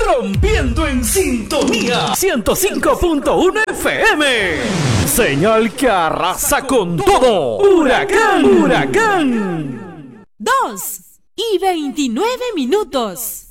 rompiendo en sintonía 105.1 FM. Señal que arrasa con todo. Huracán, huracán. 2:29.